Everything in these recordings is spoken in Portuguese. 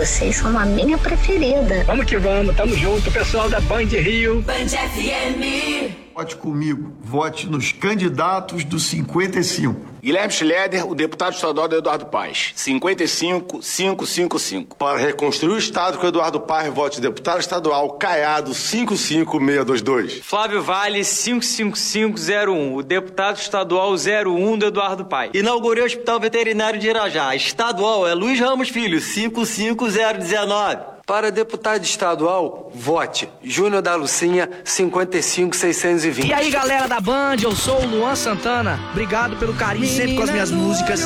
Vocês são a minha preferida. Vamos que vamos, tamo junto, pessoal da Band Rio. Band FM. Vote comigo, vote nos candidatos do 55. Guilherme Schleder, o deputado estadual do Eduardo Paes. 55-555. Para reconstruir o Estado com Eduardo Paes, vote deputado estadual Caiado 55622. Flávio Vale, 55501. O deputado estadual 01 do Eduardo Paes. Inaugurei o Hospital Veterinário de Irajá. Estadual é Luiz Ramos Filho, 55019. Para deputado estadual, vote Júnior da Lucinha, 55620. E aí, galera da Band, eu sou o Luan Santana. Obrigado pelo carinho sempre com as minhas músicas.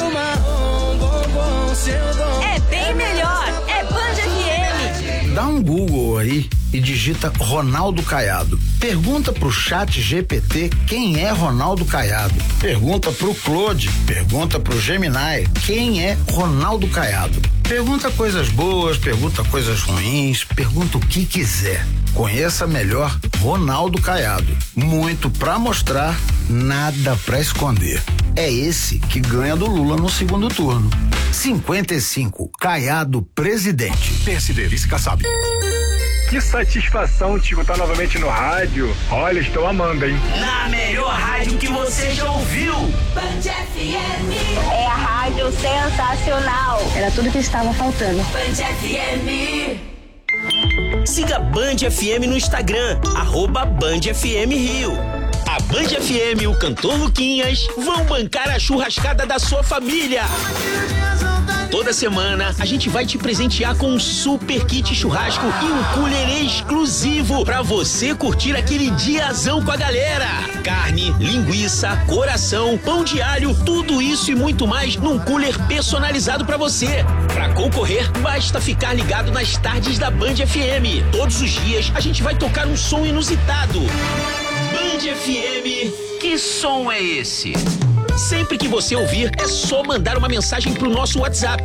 É bem melhor, é Band FM. Dá um Google aí e digita Ronaldo Caiado. Pergunta pro chat GPT quem é Ronaldo Caiado. Pergunta pro Claude, pergunta pro Gemini quem é Ronaldo Caiado. Pergunta coisas boas, pergunta coisas ruins, pergunta o que quiser. Conheça melhor Ronaldo Caiado. Muito pra mostrar, nada pra esconder. É esse que ganha do Lula no segundo turno. 55, Caiado presidente. PSD, vice Kassab. Que satisfação te escutar novamente no rádio. Olha, estou amando, hein? Na melhor rádio que você já ouviu. Band FM. É a rádio sensacional. Era tudo que estava faltando. Band FM. Siga Band FM no Instagram, @BandFMRio. A Band FM e o cantor Luquinhas vão bancar a churrascada da sua família. Toda semana a gente vai te presentear com um super kit churrasco e um cooler exclusivo pra você curtir aquele diazão com a galera. Carne, linguiça, coração, pão de alho, tudo isso e muito mais num cooler personalizado pra você. Pra concorrer, basta ficar ligado nas tardes da Band FM. Todos os dias a gente vai tocar um som inusitado. Band FM, que som é esse? Sempre que você ouvir, é só mandar uma mensagem pro nosso WhatsApp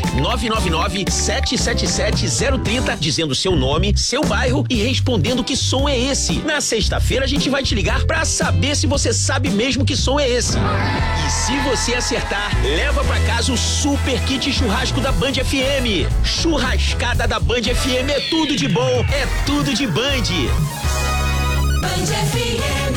999-777-030, dizendo seu nome, seu bairro e respondendo que som é esse. Na sexta-feira a gente vai te ligar pra saber se você sabe mesmo que som é esse. E se você acertar, leva pra casa o super kit churrasco da Band FM. Churrascada da Band FM é tudo de bom, é tudo de Band. Band FM.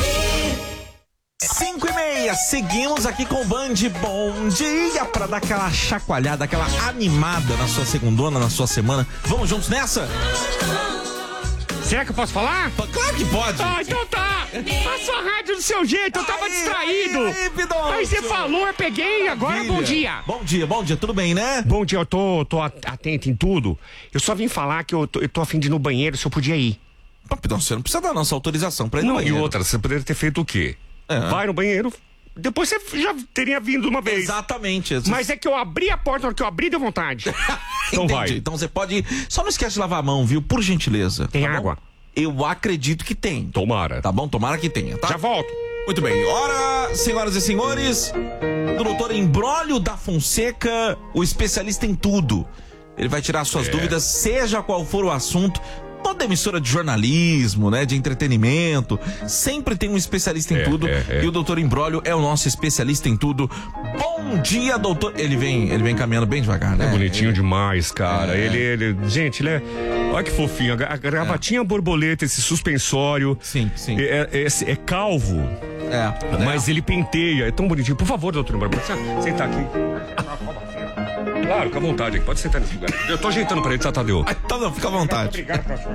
5:30, seguimos aqui com o Band Bom Dia pra dar aquela chacoalhada, aquela animada na sua segundona, na sua semana. Vamos juntos nessa? Será que eu posso falar? Claro que pode. Ah, então tá. Faça a rádio do seu jeito, eu tava distraído. Aí você falou, eu peguei, agora bom dia. Bom dia, tudo bem, né? Bom dia, eu tô atento em tudo. Eu só vim falar que eu tô a fim de ir no banheiro, se eu podia ir. Não, você não precisa dar nossa autorização pra ir no banheiro. E outra, você poderia ter feito o quê? Vai no banheiro, depois você já teria vindo uma vez. Exatamente. Mas é que eu abri a porta, na hora que eu abri, deu vontade. Então Entendi. vai. Então você pode ir. Só não esquece de lavar a mão, viu? Por gentileza. Tem água? Bom? Eu acredito que tem. Tomara. Tá bom? Tomara que tenha, tá? Já volto. Muito bem. Ora, senhoras e senhores, do doutor Embrólio da Fonseca, o especialista em tudo. Ele vai tirar suas dúvidas, seja qual for o assunto. Toda emissora de jornalismo, né, de entretenimento, sempre tem um especialista em tudo. E o doutor Embrólio é o nosso especialista em tudo. Bom dia, doutor. Ele vem caminhando bem devagar, né? É bonitinho demais, cara. Gente, ele é... Olha que fofinho. A gravatinha borboleta, esse suspensório. Sim. É calvo. Mas ele penteia. É tão bonitinho. Por favor, doutor Embrólio, pode sentar aqui. Claro, fica à vontade aqui. Pode sentar nesse lugar. Eu tô ajeitando pra ele, tá, Tadeu? Tá não, fica à vontade. Obrigado, professor.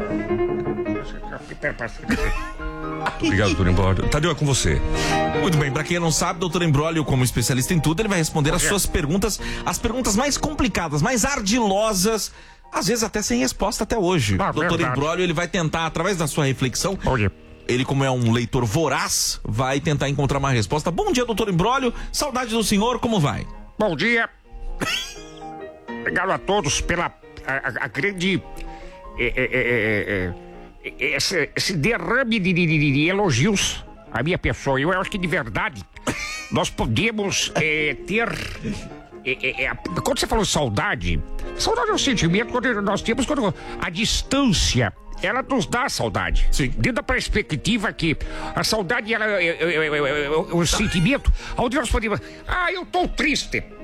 Obrigado, doutor Embrólio. Tadeu, é com você. Muito bem, pra quem não sabe, doutor Embrólio, como especialista em tudo, ele vai responder as suas perguntas, as perguntas mais complicadas, mais ardilosas, às vezes até sem resposta até hoje. Doutor Embrólio, ele vai tentar, através da sua reflexão, ele, como é um leitor voraz, vai tentar encontrar uma resposta. Bom dia, doutor Embrólio. Saudade do senhor, como vai? Bom dia. Obrigado a todos pela a grande esse derrame de elogios à minha pessoa. Eu acho que de verdade nós podemos ter quando você falou saudade é um sentimento quando nós temos quando a distância ela nos dá saudade. Sim. Dentro da perspectiva que a saudade ela é um sentimento onde nós podemos eu tô triste.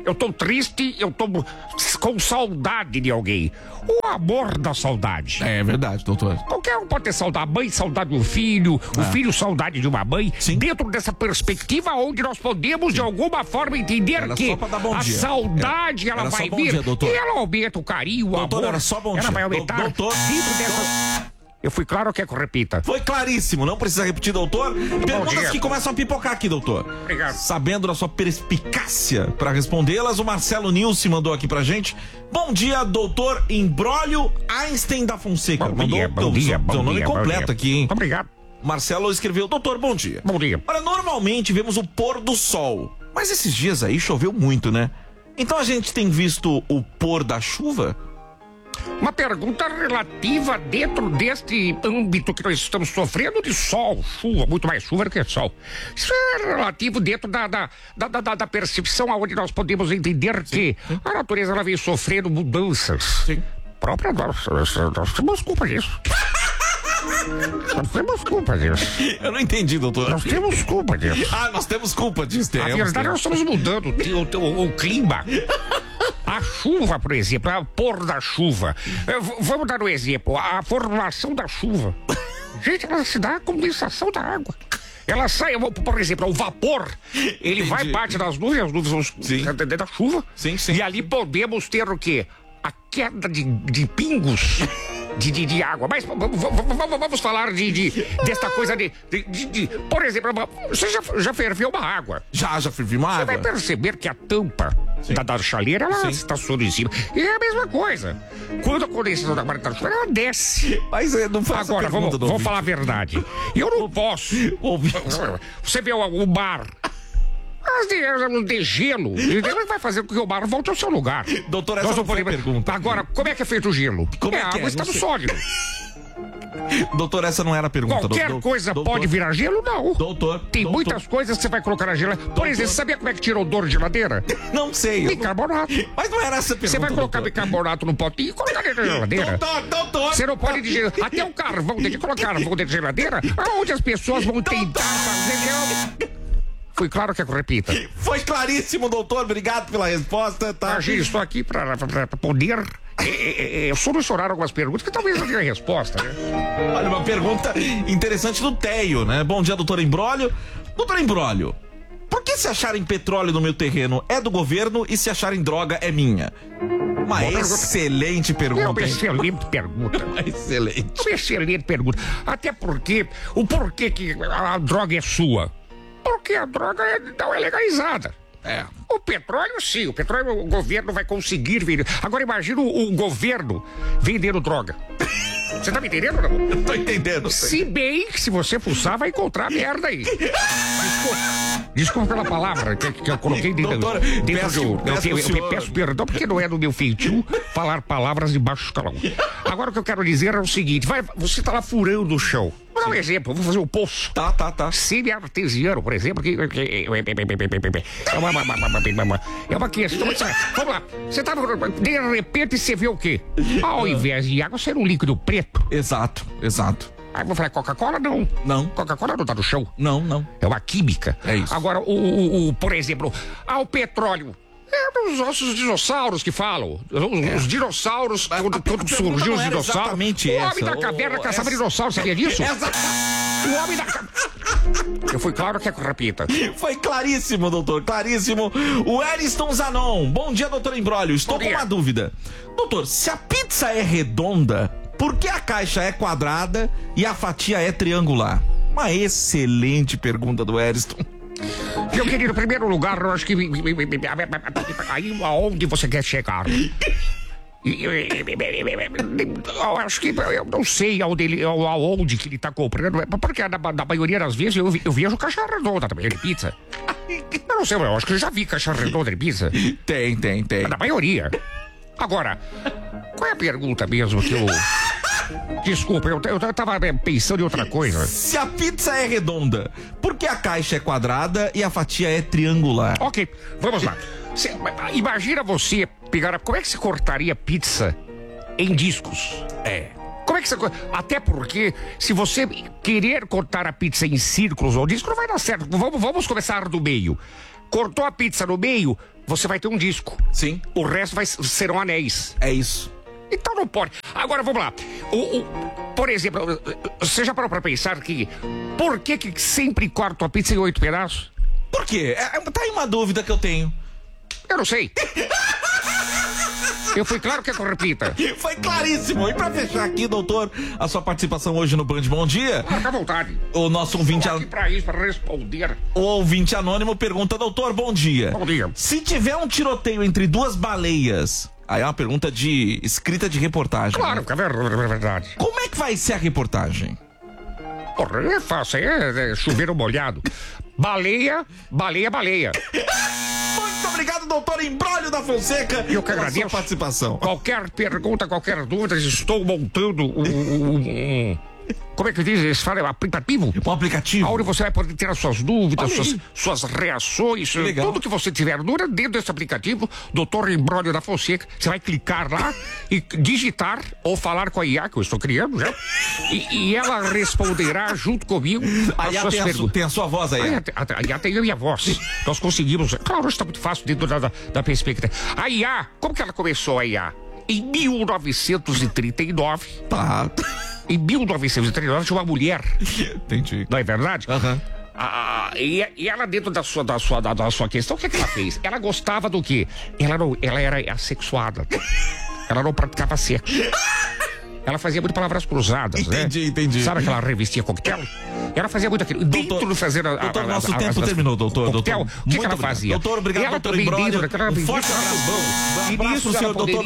eu tô triste, eu tô com saudade de alguém. O amor da saudade. É verdade, doutor. Qualquer um pode ter saudade. A mãe, saudade do filho. O filho, saudade de uma mãe. Sim. Dentro dessa perspectiva onde nós podemos, de alguma forma, entender Era que só pra dar bom a dia. saudade, ela Era só vai bom vir. dia, doutor. E ela aumenta o carinho, o Doutor, amor. era só bom ela dia. vai aumentar. Doutor. Dentro dessa... Eu fui claro ou quer que eu repita? Foi claríssimo, não precisa repetir, doutor. Perguntas dia. que começam a pipocar aqui, doutor. Obrigado. Sabendo da sua perspicácia para respondê-las, o Marcelo Nilce mandou aqui pra gente. Bom dia, doutor Imbróglio Einstein da Fonseca. Bom mandou dia, bom dia, bom teu nome dia, completo bom dia. aqui, hein? Obrigado. Marcelo escreveu, doutor, bom dia. Bom dia. Olha, normalmente vemos o pôr do sol, mas esses dias aí choveu muito, né? Então a gente tem visto o pôr da chuva? Uma pergunta relativa dentro deste âmbito que nós estamos sofrendo de sol, chuva, muito mais chuva do que sol. Isso é relativo dentro da percepção aonde nós podemos entender que a natureza ela vem sofrendo mudanças. Sim. Própria nós temos culpa disso. Nós temos culpa disso. Eu não entendi, doutor. Nós temos culpa disso. Ah, nós temos culpa disso. Na verdade, nós estamos mudando o clima. A chuva, por exemplo, o pôr da chuva. Vamos dar um exemplo. A formação da chuva. Gente, ela se dá a condensação da água. Ela sai, por exemplo, o vapor, ele vai, bate nas nuvens, as nuvens vão da chuva. Sim, sim. E ali podemos ter o quê? A queda de pingos de água. Mas vamos falar desta coisa de por exemplo, você já ferveu uma água. Já fervi uma água. Você vai perceber que a tampa da chaleira, ela está sobre em cima. E é a mesma coisa. Quando a condensação da água está sobre, ela desce. Mas não faz agora, vamos falar a verdade. Eu não posso. Você vê o mar. De gelo. Ele vai fazer com que o mar volte ao seu lugar. Doutor, essa não foi a pergunta. Agora, como é que é feito o gelo? Como é a que água está no sólido. Doutor, essa não era a pergunta. Qualquer coisa pode virar gelo? Não. Doutor. Tem muitas coisas que você vai colocar na geladeira. Por exemplo, você sabia como é que tira odor de geladeira? Não sei. Bicarbonato. Mas não era essa a pergunta. Você vai colocar bicarbonato num potinho e colocar dentro da geladeira. Doutor. Você não pode dizer. Até o carvão, tem que colocar carvão dentro da geladeira. Aonde as pessoas vão tentar fazer. Foi claro que eu repita. Foi claríssimo, doutor. Obrigado pela resposta, tá? Estou aqui para poder solucionar algumas perguntas que talvez não tenha resposta, né? Olha, uma pergunta interessante do Teio, né? Bom dia, doutor Imbróglio. Doutor Imbróglio, por que se acharem petróleo no meu terreno é do governo e se acharem droga é minha? Uma excelente pergunta. É uma excelente pergunta. Uma excelente. Uma excelente pergunta. Até porque, o porquê que a droga é sua? Porque a droga não é legalizada. O petróleo, sim. O petróleo, o governo vai conseguir vender. Agora, imagina o governo vendendo droga. Você tá me entendendo ou não? Eu tô entendendo. Se bem que se você fuçar, vai encontrar merda aí. Desculpa pela palavra que eu coloquei dentro do... Eu peço perdão porque não é do meu feitio falar palavras de baixo escalão. Agora o que eu quero dizer é o seguinte, você tá lá furando o chão. Vou dar um exemplo, vou fazer um poço. Tá. Semi-artesiano, por exemplo, que é uma questão. Vamos lá, você tá. De repente você vê o quê? Ao invés de água, sai um líquido preto. Exato. Aí eu vou falar, Coca-Cola não. Não. Coca-Cola não tá no chão. Não. É uma química. É isso. Agora, por exemplo, o petróleo. É os nossos dinossauros que falam. Os dinossauros, quando surgiu os dinossauros. O homem da caverna caçava dinossauros, sabia disso? O homem da caverna. Eu fui claro que repita. Foi claríssimo, doutor, claríssimo. O Eriston Zanon. Bom dia, doutor Imbróglio. Estou com uma dúvida. Doutor, se a pizza é redonda, por que a caixa é quadrada e a fatia é triangular? Uma excelente pergunta do Eriston. Meu querido, em primeiro lugar, eu acho que aí aonde você quer chegar? Eu acho que eu não sei aonde que ele tá comprando, porque na maioria das vezes eu vejo caixa redonda também de pizza. Eu não sei, eu acho que eu já vi caixa redonda de pizza. Tem. Na maioria. Agora, qual é a pergunta mesmo que eu... Desculpa, eu tava pensando em outra coisa. Se a pizza é redonda, por que a caixa é quadrada e a fatia é triangular? Ok, vamos lá. Imagina você pegar... Como é que você cortaria pizza em discos? Como é que você... Até porque, se você querer cortar a pizza em círculos ou discos, não vai dar certo. Vamos começar do meio. Cortou a pizza no meio, você vai ter um disco. Sim. O resto serão anéis. É isso. Então não pode. Agora vamos lá. Por exemplo, você já parou pra pensar que por que sempre cortam a pizza em 8 pedaços? Por quê? Tá aí uma dúvida que eu tenho. Eu não sei. Eu fui claro que eu repita. Foi claríssimo. E pra fechar aqui, doutor, a sua participação hoje no Band Bom Dia. Fica à vontade. O nosso ouvinte... Estou aqui pra isso, pra responder. O ouvinte anônimo pergunta, doutor, bom dia. Bom dia. Se tiver um tiroteio entre duas baleias... Aí é uma pergunta de escrita de reportagem. Claro, que é verdade. Como é que vai ser a reportagem? Porra, é fácil, é chuveiro molhado. Baleia. Muito obrigado, doutor Imbróglio da Fonseca. Eu que agradeço. Sua participação. Qualquer pergunta, qualquer dúvida, estou montando como é que diz? Eles falam aplicativo? Um aplicativo. Onde você vai poder ter as suas dúvidas, suas reações, legal. Tudo que você tiver dúvida dentro desse aplicativo, Doutor Imbróglio da Fonseca. Você vai clicar lá e digitar ou falar com a IA, que eu estou criando já, e ela responderá junto comigo as suas perguntas. Tem a sua voz aí. A IA tem a minha voz. Nós conseguimos. Claro, isso está muito fácil dentro da perspectiva. A IA, como que ela começou a IA? Em 1939. Tá. Em 1939 tinha uma mulher. Entendi. Não é verdade? Aham. E ela dentro da sua questão, o que ela fez? Ela gostava do quê? Ela era assexuada. Ela não praticava sexo. Ela fazia muito palavras cruzadas, Entendi. Sabe aquela revistinha coquetel? Ela fazia muito aquilo. Dentro de fazer doutor, nosso tempo terminou, doutor. Coquetel, o que ela fazia? Doutor, obrigado, ela doutor Imbróglio. Um forte abraço, senhor doutor.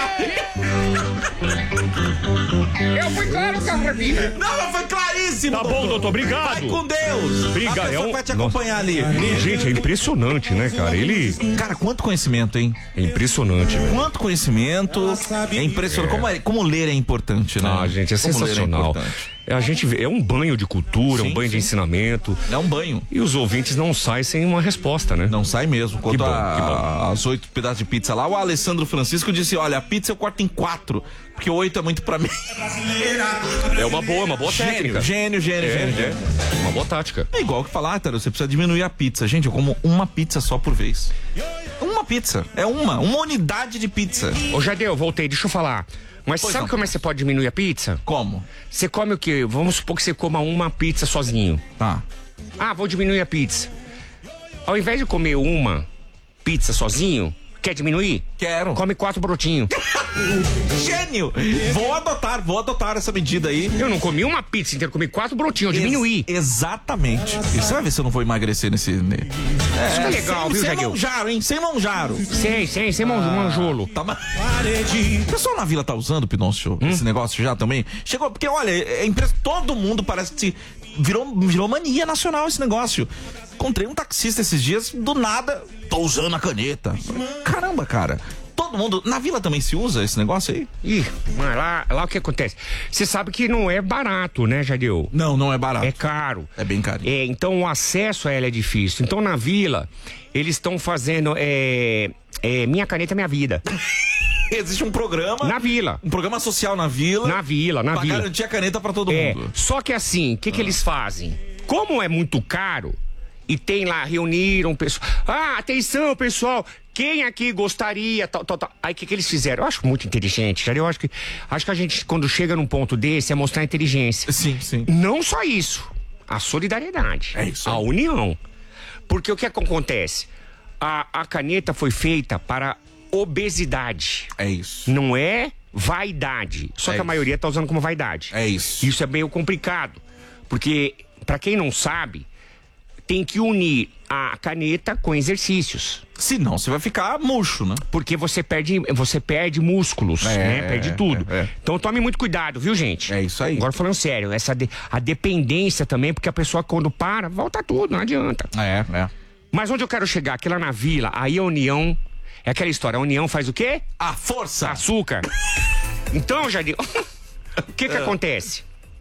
Eu fui claro que ela repita. Não, mas foi claríssimo. Tá bom, doutor, obrigado. Vai com Deus. Obrigado. A pessoa vai te acompanhar ali. Gente, é impressionante, né, cara? Cara, quanto conhecimento, hein? É impressionante, velho. Quanto conhecimento. É impressionante. Como ler é importante, né? Ah, gente, é sensacional. A gente vê, é um banho de cultura, um banho de ensinamento. É um banho. E os ouvintes não saem sem uma resposta, né? Não sai mesmo. Quanto que bom. As 8 pedaços de pizza lá, o Alessandro Francisco disse, olha, a pizza eu corto em 4, porque 8 é muito pra mim. É uma boa técnica. Gênio. Uma boa tática. É igual que falar, Taro, você precisa diminuir a pizza. Gente, eu como uma pizza só por vez. Uma pizza. É uma unidade de pizza. Ô, Jadeu, voltei, deixa eu falar. Mas Pois sabe não. como é que você pode diminuir a pizza? Como? Você come o quê? Vamos supor que você coma uma pizza sozinho. Tá. Ah, vou diminuir a pizza. Ao invés de comer uma pizza sozinho, quer diminuir? Quero. Come 4 brotinhos. Gênio! Vou adotar essa medida aí. Eu não comi uma pizza inteira, comi 4 brotinhos, eu diminuí. Exatamente. E você vai ver se eu não vou emagrecer nesse... Isso que é legal, viu, Sem Jadeu? manjaro, hein? Sem manjaro. Sem manjolo. Tá, o pessoal na vila tá usando, Pinócio, esse negócio já também? Chegou, porque olha, todo mundo parece que virou mania nacional esse negócio. Encontrei um taxista esses dias, do nada, tô usando a caneta. Caramba, cara. Todo mundo, na vila também se usa esse negócio aí? Ih, mas lá o que acontece? Você sabe que não é barato, né, Jadeu? Não é barato. É caro. É bem caro. Então o acesso a ela é difícil. Então na vila, eles estão fazendo Minha Caneta Minha Vida. Existe um programa... Na vila. Um programa social na vila. Na vila. Pra garantir a caneta pra todo mundo. Só que assim, o que eles fazem? Como é muito caro, e tem lá, reuniram pessoal. Ah, atenção, pessoal. Quem aqui gostaria, tal. Aí o que eles fizeram? Eu acho muito inteligente, cara. Eu acho que a gente, quando chega num ponto desse, é mostrar inteligência. Sim. Não só isso. A solidariedade. É isso aí. A união. Porque o que acontece? A caneta foi feita para obesidade. É isso. Não é vaidade. Só que a maioria tá usando como vaidade. É isso. Isso é meio complicado. Porque, pra quem não sabe, tem que unir a caneta com exercícios. Senão você vai ficar murcho, né? Porque você perde músculos, né? Perde tudo. Então tome muito cuidado, viu, gente? É isso aí. Agora falando sério, a dependência também, porque a pessoa quando para, volta tudo, não adianta. É. Mas onde eu quero chegar? Aqui lá na vila, aí a união, é aquela história, a união faz o quê? A força. Açúcar. Então, Jardim, o que acontece?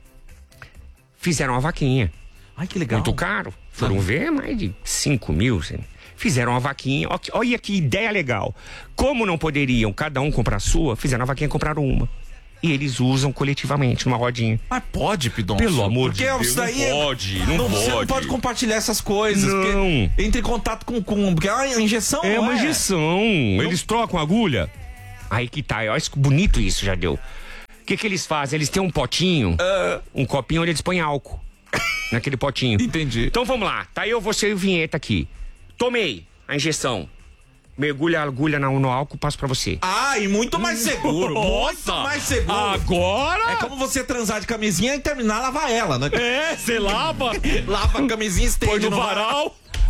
Fizeram uma vaquinha. Ai, que legal. Muito caro. Foram ver mais de 5 mil. Fizeram uma vaquinha. Olha que ideia legal. Como não poderiam cada um comprar a sua, fizeram a vaquinha e compraram uma. e eles usam coletivamente numa rodinha. Mas pode, Pidoncio? Pelo amor de Deus. Deus, Isso daí não pode, não pode. Você não pode compartilhar essas coisas. Não. Entre em contato com porque a injeção É não uma injeção. Eles trocam a agulha. Aí que tá, olha que bonito isso, Jadeu. O que eles fazem? Eles têm um potinho, um copinho onde eles põem álcool. Naquele potinho. Entendi. Então vamos lá, tá eu, você e o Vinheta aqui. Tomei a injeção. Mergulha a agulha no álcool, passo pra você. Ah, e muito mais seguro. Muito mais seguro. Agora? É como você transar de camisinha e terminar, lavar ela, né? É, você lava. Lava a camisinha, estende Põe no no varal.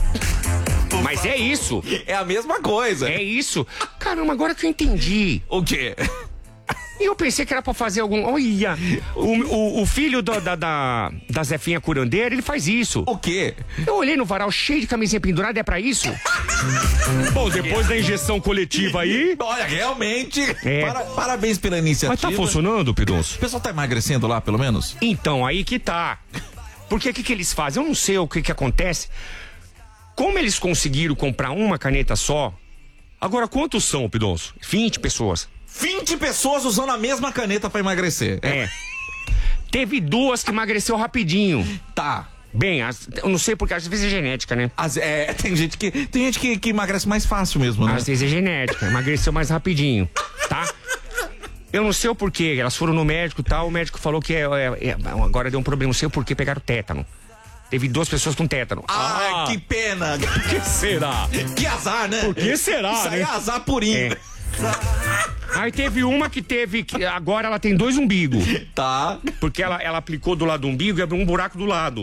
Mas é isso. É a mesma coisa. É isso. Caramba, agora que eu entendi. O quê? Eu pensei que era pra fazer algum... Olha, o filho da Zefinha Curandeira, ele faz isso. O quê? Eu olhei no varal cheio de camisinha pendurada, é pra isso? Bom, depois da injeção coletiva aí... Olha, realmente, É. parabéns pela iniciativa. Mas tá funcionando, Pidoncio? O pessoal tá emagrecendo lá, pelo menos? Então, aí que tá. Porque o que eles fazem? Eu não sei o que acontece. Como eles conseguiram comprar uma caneta só... Agora, quantos são, Pidoncio? 20 pessoas. 20 pessoas usando a mesma caneta pra emagrecer. É. Teve 2 que emagreceu rapidinho. Tá. Bem, eu não sei porque às vezes é genética, né? Tem gente que emagrece mais fácil mesmo, né? Às vezes é genética, emagreceu mais rapidinho, tá? Eu não sei o porquê, elas foram no médico e tal, o médico falou que agora deu um problema, não sei o porquê, pegaram tétano. Teve 2 pessoas com tétano. Ah, que pena. Por que será? Que azar, né? Por que será, Isso aí né? é azar purinho. É. Aí teve uma que agora ela tem 2 umbigos. Tá. Porque ela aplicou do lado do umbigo e abriu um buraco do lado.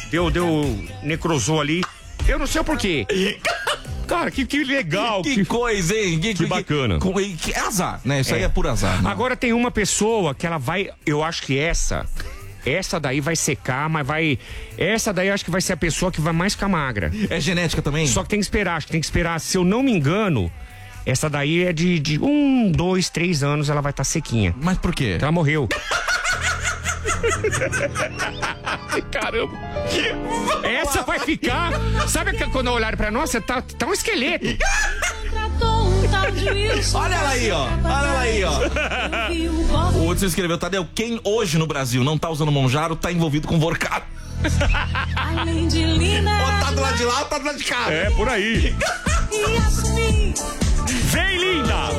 Necrosou ali. Eu não sei o porquê. Cara, que legal. Que coisa, hein? Que bacana. Que azar, né? Isso aí é por azar. Né? Agora tem uma pessoa que ela vai... Eu acho que essa daí vai secar, mas vai... Essa daí eu acho que vai ser a pessoa que vai mais ficar magra. É genética também? Só que tem que esperar, acho que tem que esperar. Se eu não me engano... Essa daí é de 1, 2, 3 anos ela vai estar sequinha. Mas por quê? Porque ela morreu. Caramba. Essa vai ficar... Sabe que quando olharam pra nós, você tá um esqueleto. Olha ela aí, ó. Olha ela aí, ó. O outro se escreveu, Tadeu, quem hoje no Brasil não tá usando Monjaro tá envolvido com Vorcado. Além de Lina, Ou tá do lado de lá ou tá do lado de cá. É, por aí. Vem, linda!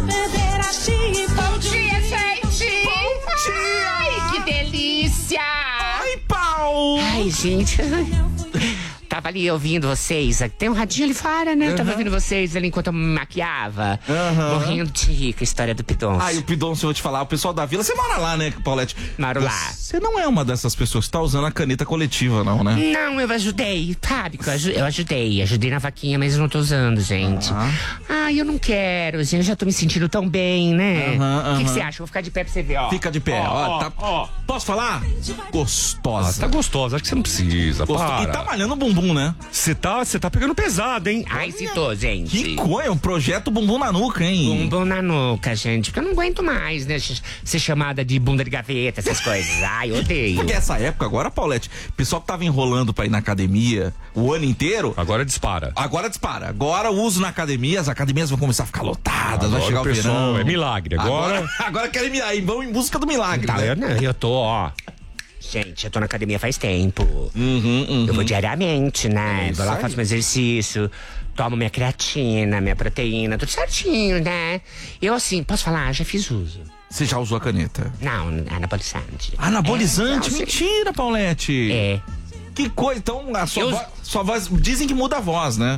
Bom dia, gente! Bom dia! Ai, que delícia! Ai, pau! Ai, gente. Tava ali ouvindo vocês. Tem um radinho ali fora, né? Tava ouvindo vocês ali enquanto eu me maquiava. Morrendo de rica a história do Pidoncio. Ai, o Pidoncio, eu vou te falar, o pessoal da vila, você mora lá, né, Paulette? Moro lá. Você não é uma dessas pessoas que tá usando a caneta coletiva, não, né? Não, eu ajudei, sabe? Eu ajudei na vaquinha, mas eu não tô usando, gente. Eu não quero, gente, eu já tô me sentindo tão bem, né? O que você acha? Vou ficar de pé pra você ver, ó. Fica de pé, ó. Posso falar? Gostosa. Tá gostosa, acho que você não precisa, para. E tá malhando o bumbum, né? Você tá pegando pesado, hein? Ai, se tô, gente. Que coisa, um projeto bumbum na nuca, hein? Bumbum na nuca, gente, porque eu não aguento mais, né? Ser chamada de bunda de gaveta, essas coisas. Ai, eu odeio. Porque essa época agora, Paulette, o pessoal que tava enrolando pra ir na academia o ano inteiro... Agora dispara. Agora o uso na academia, as academias vão começar a ficar lotadas, vai chegar o pessoal, verão. é milagre. Agora querem vão em busca do milagre, Tá, né? eu tô, ó... Gente, eu tô na academia faz tempo. Eu vou diariamente, né? Vou lá, faço meu exercício, tomo minha creatina, minha proteína, tudo certinho, né? Eu, assim, posso falar? Já fiz uso. Você já usou a caneta? Não, anabolizante. Anabolizante? Não, Mentira, Paulette. É. Que coisa, então a sua voz, dizem que muda a voz, né?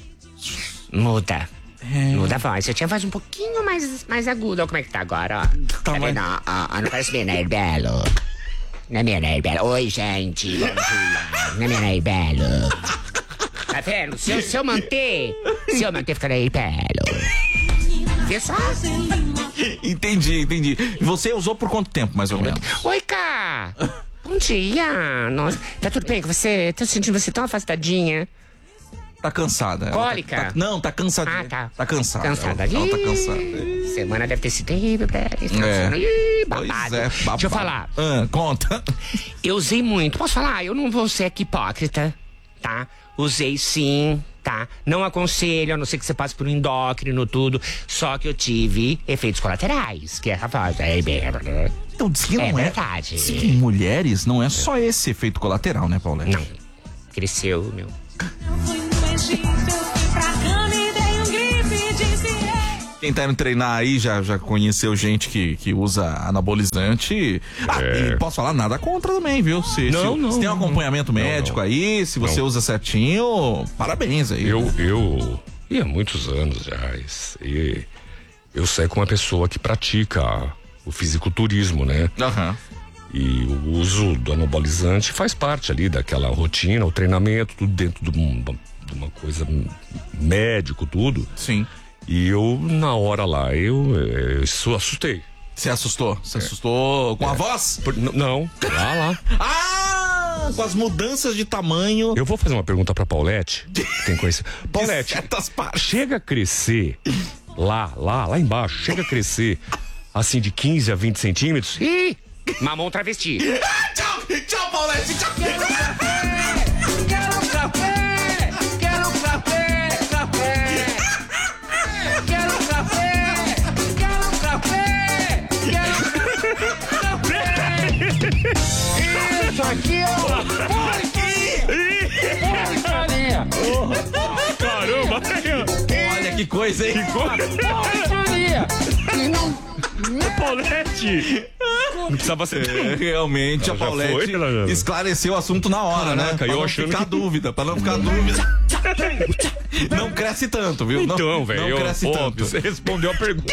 Muda. Muda a voz. Eu tinha a voz um pouquinho mais aguda. Olha como é que tá agora, ó. Tá vendo? Ó, não parece bem, né, Belo? Não é minha Nair Belo. Oi, gente. Bom dia. Não é minha Nair Belo. Tá vendo? Se eu manter, fica Nair Belo. Vê só. Entendi. E você usou por quanto tempo, mais ou menos? Oi, Cá. Bom dia. Nossa, tá tudo bem com você? Tô sentindo você tão afastadinha. Tá cansada. Cólica? Não, tá cansadinha. Tá. Tá cansada. Cansada. Ela tá cansada. Semana deve ter sido terrível pra ela. Babado. Pois é, babado. Deixa eu falar. Conta. Eu usei muito. Posso falar? Eu não vou ser aqui hipócrita, tá? Usei sim. tá? Não aconselho, a não ser que você passe por um endócrino, tudo. Só que eu tive efeitos colaterais, que é essa fase. Então diz que não é verdade. Diz que em mulheres não é só esse efeito colateral, né, Paulette? Não. Cresceu, meu. Quem tá indo treinar aí já conheceu gente que usa anabolizante. E posso falar nada contra também, viu? Se tem um acompanhamento médico aí, se você usa certinho, parabéns aí. E há muitos anos já, eu saí com uma pessoa que pratica o fisiculturismo, né? E o uso do anabolizante faz parte ali daquela rotina, o treinamento, tudo dentro de uma coisa médico, tudo. Sim. E eu, na hora lá, eu assustei. Você assustou? Você assustou com a voz? Não, lá. Com as mudanças de tamanho. Eu vou fazer uma pergunta pra Paulette. Tem conhecido. Paulette, chega a crescer lá embaixo, chega a crescer assim de 15 a 20 centímetros. Ih, mamão travesti. Tchau, Paulette, tchau. Isso aqui, ó. Porcaria. Caramba. Olha que coisa, hein? Porcaria. Paulette. Não precisava ser. Realmente, Ela a Paulette esclareceu o assunto na hora, né? Pra não ficar dúvida, pra não ficar dúvida. Não cresce tanto, viu? Então, velho. Não cresce tanto. Você respondeu a pergunta.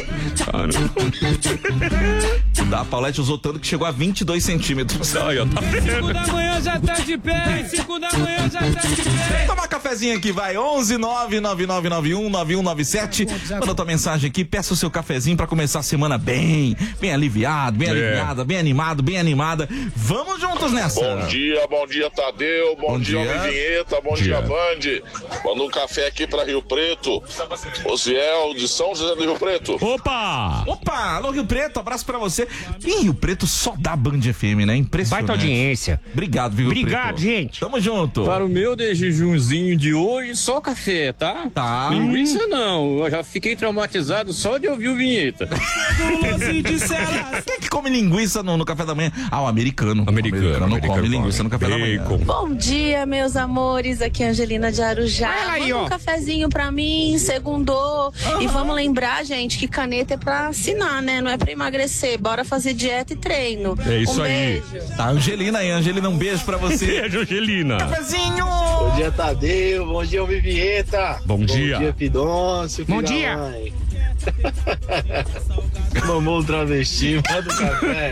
A Paulette usou tanto que chegou a 22 centímetros. Aí, ó, tá vendo? 5 da manhã já tá de pé. 5 da manhã já tá de pé. Toma cafezinho aqui, vai. 11-99991-9197. Manda tua mensagem aqui, peça o seu cafezinho pra começar a semana bem aliviado, bem aliviada, bem animado, bem animada. Vamos juntos nessa. Bom dia, Tadeu. Bom dia, Homem Vinheta. Bom dia, Band. Manda um café aqui pra Rio Preto. Osiel, de São José do Rio Preto. Opa! Alô, Rio Preto, abraço pra você. E Rio Preto só dá Band FM, né? Impressionante. Baita audiência. Obrigado, viu, Obrigado, Preto? gente. Tamo junto. Para o meu de jejumzinho de hoje, só café, tá? Tá. Linguiça não, eu já fiquei traumatizado só de ouvir o Vinheta. Quem é que come linguiça no café da manhã? O americano. Americano não come linguiça no café da manhã. Bom dia, meus amores. Aqui é a Angelina de Arujá. Manda um cafezinho pra mim, segundou. E vamos lembrar, gente, que caneta é pra assinar, né? Não é pra emagrecer. Bora fazer dieta e treino. É isso aí. Beijo. Tá, Angelina aí. Angelina, um beijo pra você. Beijo, Angelina. Cafezinho! Bom dia, Tadeu. Bom dia, Homem Vinheta. Bom dia. Bom dia, Pidoncio. Bom dia. Mamou um travesti, manda um café,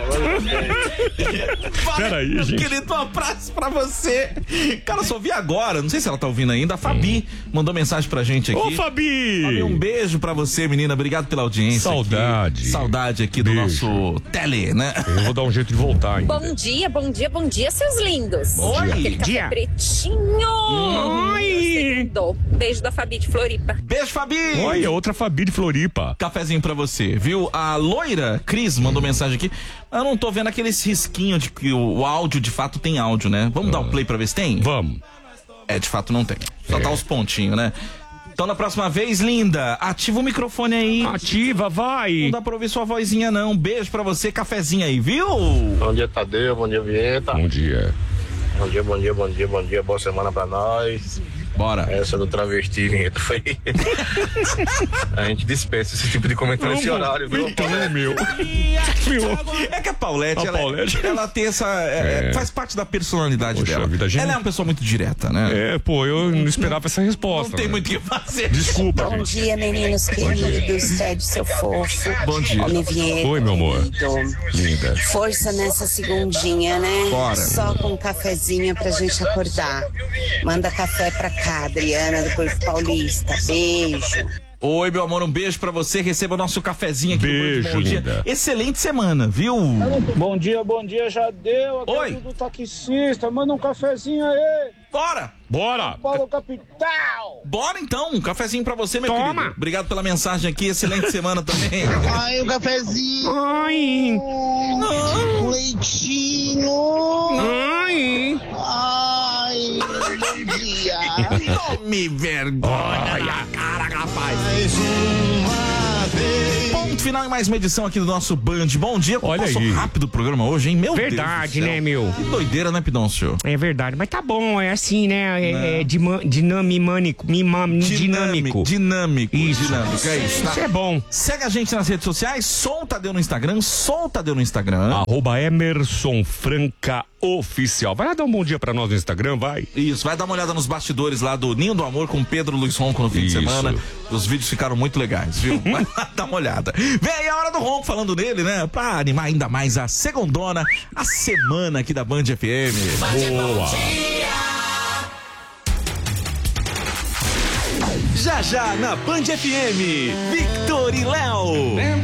Peraí, gente. Querido, um abraço pra você. Cara, só vi agora, não sei se ela tá ouvindo ainda, a Fabi mandou mensagem pra gente aqui. Ô, Fabi! Um beijo pra você, menina, obrigado pela audiência. Saudade. Aqui. Saudade aqui do nosso tele, né? Eu vou dar um jeito de voltar ainda. Bom dia, seus lindos. Oi. Aquele café pretinho. Oi. Beijo da Fabi de Floripa. Beijo, Fabi! Olha, outra Fabi de Floripa. Cafezinho pra você, viu? A loira Cris mandou mensagem aqui. Eu não tô vendo aqueles risquinhos de que o áudio de fato tem áudio, né? Vamos dar um play pra ver se tem? Vamos. De fato não tem. Só tá os pontinhos, né? Então, na próxima vez, linda, ativa o microfone aí. Ativa, vai. Não dá pra ouvir sua vozinha, não. Beijo pra você, cafezinho aí, viu? Bom dia, Tadeu. Bom dia, Vinheta. Bom dia. Bom dia. Boa semana pra nós. Bora. Essa do travesti, Vinheta, foi. A gente dispensa esse tipo de comentário nesse horário, viu? Então, meu. É que a Paulette, ela tem essa. Faz parte da personalidade dela. Vida, gente. Ela é uma pessoa muito direta, né? Eu não esperava essa resposta. Não tem muito o que fazer. Desculpa. Bom dia, meninos queridos. Ted, seu fofo. Bom dia. Homem Vinheta. Oi, meu amor. Linda. Força nessa segundinha, né? Bora. Só com um cafezinho pra gente acordar. Manda café pra cá, Adriana do Porto Paulista. Beijo. Oi, meu amor, um beijo pra você. Receba o nosso cafezinho aqui. Beijo, Bom dia. linda. Excelente semana, viu? Bom dia, já deu. Oi. Do taxista, manda um cafezinho aí. Bora! Paulo Capital. Bora então, um cafezinho pra você, meu Toma. querido. Obrigado pela mensagem aqui, excelente semana também. Ai, um cafezinho. Ai. Leitinho. Ai. Ai, bom dia. Tome vergonha na cara, rapaz. Ponto final em mais uma edição aqui do nosso Band. Bom dia. Olha Passou aí. rápido o programa hoje, hein? Meu Verdade, Deus do céu. né, meu? Que doideira, né, Pidoncio? É verdade, mas tá bom, é assim, né? É dinâmico. Dinâmico. Isso. Dinâmico, é isso, tá? Isso é bom. Segue a gente nas redes sociais, Soltadeu no Instagram, @Emerson Franca Oficial. Vai lá dar um bom dia pra nós no Instagram, vai. Isso, vai dar uma olhada nos bastidores lá do Ninho do Amor com Pedro Luiz Ronco no fim de semana. Os vídeos ficaram muito legais, viu? Vai lá dar uma olhada. Vem aí a hora do Ronco falando nele, né? Pra animar ainda mais a segundona, a semana aqui da Band FM. Boa! Já já na Band FM, Victor e Léo.